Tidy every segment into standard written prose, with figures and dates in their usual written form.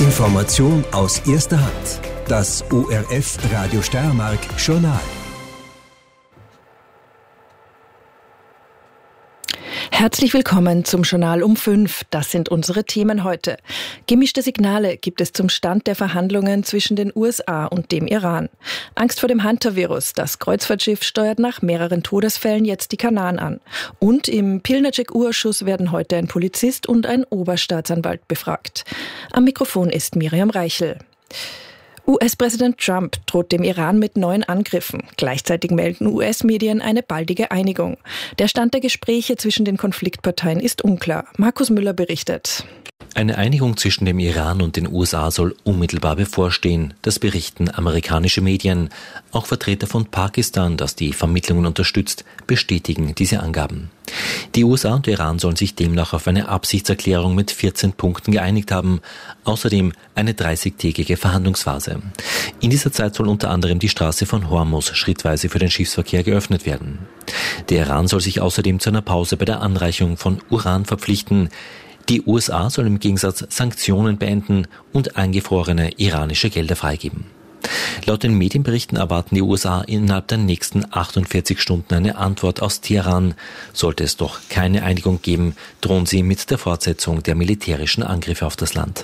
Information aus erster Hand. Das ORF Radio Steiermark Journal. Herzlich willkommen zum Journal um 5. Das sind unsere Themen heute. Gemischte Signale gibt es zum Stand der Verhandlungen zwischen den USA und dem Iran. Angst vor dem Hunter-Virus. Das Kreuzfahrtschiff steuert nach mehreren Todesfällen jetzt die Kanaren an. Und im Pilnacek-U-Ausschuss werden heute ein Polizist und ein Oberstaatsanwalt befragt. Am Mikrofon ist Miriam Reichel. US-Präsident Trump droht dem Iran mit neuen Angriffen. Gleichzeitig melden US-Medien eine baldige Einigung. Der Stand der Gespräche zwischen den Konfliktparteien ist unklar. Markus Müller berichtet. Eine Einigung zwischen dem Iran und den USA soll unmittelbar bevorstehen. Das berichten amerikanische Medien. Auch Vertreter von Pakistan, das die Vermittlungen unterstützt, bestätigen diese Angaben. Die USA und Iran sollen sich demnach auf eine Absichtserklärung mit 14 Punkten geeinigt haben. Außerdem eine 30-tägige Verhandlungsphase. In dieser Zeit soll unter anderem die Straße von Hormuz schrittweise für den Schiffsverkehr geöffnet werden. Der Iran soll sich außerdem zu einer Pause bei der Anreichung von Uran verpflichten. Die USA sollen im Gegensatz Sanktionen beenden und eingefrorene iranische Gelder freigeben. Laut den Medienberichten erwarten die USA innerhalb der nächsten 48 Stunden eine Antwort aus Teheran. Sollte es doch keine Einigung geben, drohen sie mit der Fortsetzung der militärischen Angriffe auf das Land.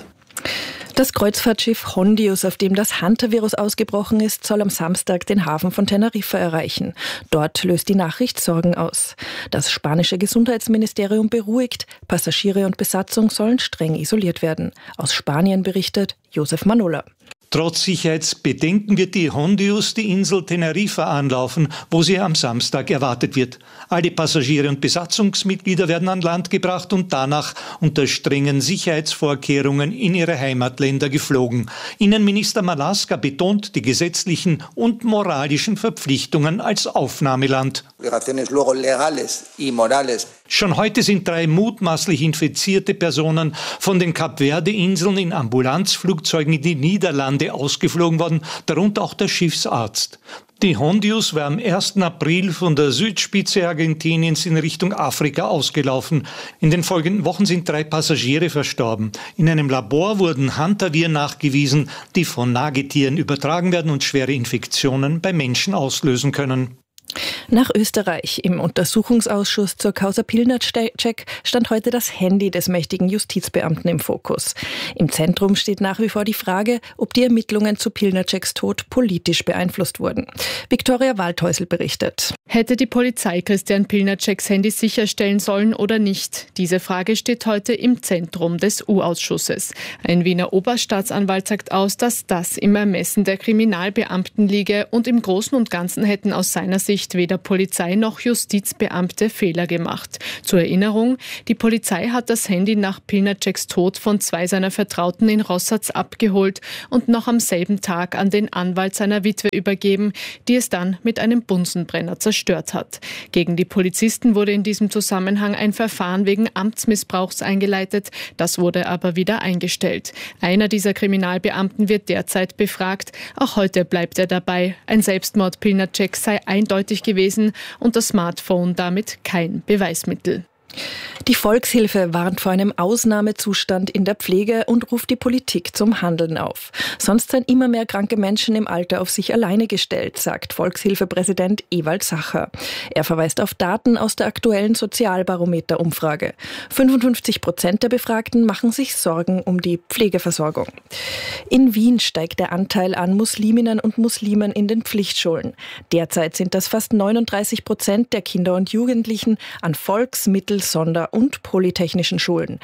Das Kreuzfahrtschiff Hondius, auf dem das Hunter-Virus ausgebrochen ist, soll am Samstag den Hafen von Teneriffa erreichen. Dort löst die Nachricht Sorgen aus. Das spanische Gesundheitsministerium beruhigt, Passagiere und Besatzung sollen streng isoliert werden. Aus Spanien berichtet Josef Manola. Trotz Sicherheitsbedenken wird die Hondius die Insel Teneriffa anlaufen, wo sie am Samstag erwartet wird. Alle Passagiere und Besatzungsmitglieder werden an Land gebracht und danach unter strengen Sicherheitsvorkehrungen in ihre Heimatländer geflogen. Innenminister Marlaska betont die gesetzlichen und moralischen Verpflichtungen als Aufnahmeland. Schon heute sind 3 mutmaßlich infizierte Personen von den Kap-Verde-Inseln in Ambulanzflugzeugen in die Niederlande ausgeflogen worden, darunter auch der Schiffsarzt. Die Hondius war am 1. April von der Südspitze Argentiniens in Richtung Afrika ausgelaufen. In den folgenden Wochen sind 3 Passagiere verstorben. In einem Labor wurden Hunter-Viren nachgewiesen, die von Nagetieren übertragen werden und schwere Infektionen bei Menschen auslösen können. Nach Österreich. Im Untersuchungsausschuss zur Causa Pilnacek stand heute das Handy des mächtigen Justizbeamten im Fokus. Im Zentrum steht nach wie vor die Frage, ob die Ermittlungen zu Pilnaceks Tod politisch beeinflusst wurden. Viktoria Waldhäusl berichtet. Hätte die Polizei Christian Pilnaceks Handy sicherstellen sollen oder nicht? Diese Frage steht heute im Zentrum des U-Ausschusses. Ein Wiener Oberstaatsanwalt sagt aus, dass das im Ermessen der Kriminalbeamten liege und im Großen und Ganzen hätten aus seiner Sicht weder Polizei noch Justizbeamte Fehler gemacht. Zur Erinnerung, die Polizei hat das Handy nach Pilnaceks Tod von 2 seiner Vertrauten in Rossatz abgeholt und noch am selben Tag an den Anwalt seiner Witwe übergeben, die es dann mit einem Bunsenbrenner zerstört hat. Gegen die Polizisten wurde in diesem Zusammenhang ein Verfahren wegen Amtsmissbrauchs eingeleitet, das wurde aber wieder eingestellt. Einer dieser Kriminalbeamten wird derzeit befragt, auch heute bleibt er dabei. Ein Selbstmord Pilnaceks sei eindeutig gewesen und das Smartphone damit kein Beweismittel. Die Volkshilfe warnt vor einem Ausnahmezustand in der Pflege und ruft die Politik zum Handeln auf. Sonst seien immer mehr kranke Menschen im Alter auf sich alleine gestellt, sagt Volkshilfepräsident Ewald Sacher. Er verweist auf Daten aus der aktuellen Sozialbarometer-Umfrage. 55% der Befragten machen sich Sorgen um die Pflegeversorgung. In Wien steigt der Anteil an Musliminnen und Muslimen in den Pflichtschulen. Derzeit sind das fast 39% der Kinder und Jugendlichen an Volks-, Mittel-, Sonder- und polytechnischen Schulen.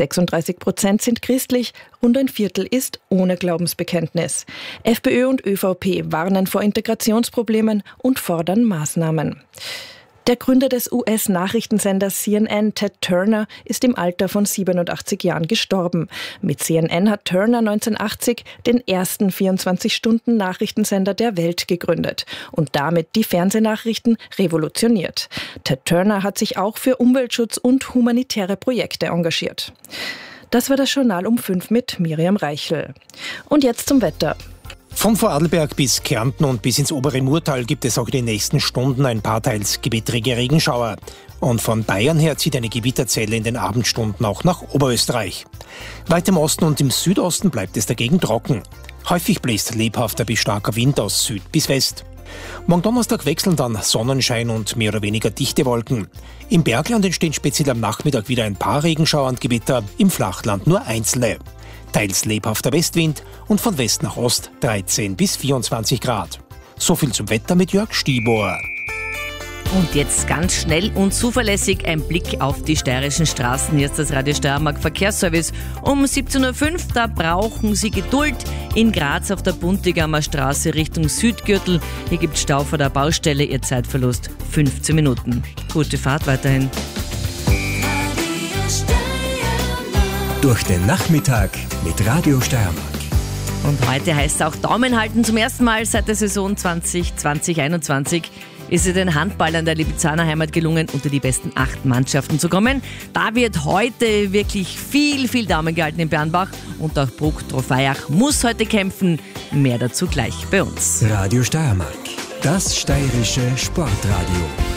36% sind christlich, rund ein Viertel ist ohne Glaubensbekenntnis. FPÖ und ÖVP warnen vor Integrationsproblemen und fordern Maßnahmen. Der Gründer des US-Nachrichtensenders CNN, Ted Turner, ist im Alter von 87 Jahren gestorben. Mit CNN hat Turner 1980 den ersten 24-Stunden-Nachrichtensender der Welt gegründet und damit die Fernsehnachrichten revolutioniert. Ted Turner hat sich auch für Umweltschutz und humanitäre Projekte engagiert. Das war das Journal um 5 mit Miriam Reichel. Und jetzt zum Wetter. Von Vorarlberg bis Kärnten und bis ins obere Murtal gibt es auch in den nächsten Stunden ein paar teils gewittrige Regenschauer. Und von Bayern her zieht eine Gewitterzelle in den Abendstunden auch nach Oberösterreich. Weit im Osten und im Südosten bleibt es dagegen trocken. Häufig bläst lebhafter bis starker Wind aus Süd bis West. Morgen Donnerstag wechseln dann Sonnenschein und mehr oder weniger dichte Wolken. Im Bergland entstehen speziell am Nachmittag wieder ein paar Regenschauer und Gewitter, im Flachland nur einzelne. Teils lebhafter Westwind und von West nach Ost 13 bis 24 Grad. So viel zum Wetter mit Jörg Stieber. Und jetzt ganz schnell und zuverlässig ein Blick auf die steirischen Straßen. Jetzt das Radio Steiermark Verkehrsservice um 17.05 Uhr. Da brauchen Sie Geduld. In Graz auf der Buntigamer Straße Richtung Südgürtel. Hier gibt es Stau vor der Baustelle. Ihr Zeitverlust 15 Minuten. Gute Fahrt weiterhin. Durch den Nachmittag mit Radio Steiermark. Und heute heißt es auch Daumen halten. Zum ersten Mal seit der Saison 2020-21 ist es den Handballern der Lipizzaner Heimat gelungen, unter die besten 8 Mannschaften zu kommen. Da wird heute wirklich viel Daumen gehalten in Bernbach. Und auch Bruck Trofeiach muss heute kämpfen. Mehr dazu gleich bei uns. Radio Steiermark, das steirische Sportradio.